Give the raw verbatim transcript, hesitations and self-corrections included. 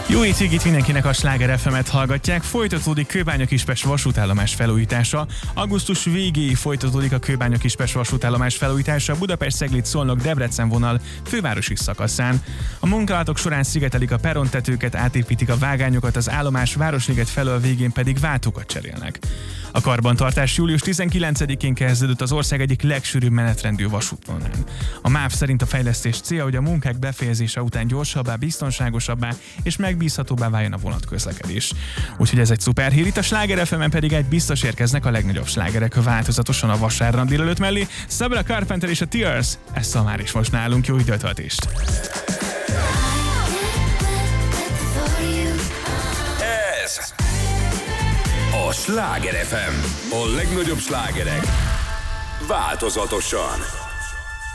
Jó étvégét mindenkinek, a Sláger ef emet hallgatják. Folytatódik Kőbánya-Kispest vasútállomás felújítása. Augusztus végéig folytatódik a Kőbánya-Kispest vasútállomás felújítása a Budapest-Cegléd-Szolnok-Debrecen vonal fővárosi szakaszán. A munkálatok során szigetelik a perontetőket, átépítik a vágányokat, az állomás Városliget felől, a végén pedig váltókat cserélnek. A karbantartás július tizenkilencedikén kezdődött az ország egyik legsűrűbb menetrendű vasútvonalán. A MÁV szerint a fejlesztés célja, hogy a munkák befejezése után gyorsabbá, biztonságosabbá és megbízhatóbbá váljon a vonatközlekedés. Úgyhogy ez egy szuper hír. Itt a Sláger ef emen pedig egy biztos érkeznek a legnagyobb slágerek változatosan a vasárnap délelőtt mellé. Sabrina Carpenter és a Tears, ez már is most nálunk. Jó időtöltést! Ez a Sláger ef em, a legnagyobb slágerek változatosan.